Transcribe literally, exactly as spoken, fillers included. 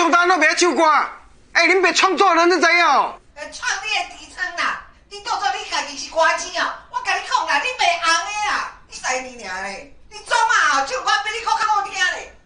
单都袂唱歌，哎，恁别创作人你知影哦？ 创你的底层啦，你当作你家己是歌星哦？我甲你讲啦，你袂红的啦，你使你尔嘞？你做嘛哦？唱歌比你歌较好听嘞。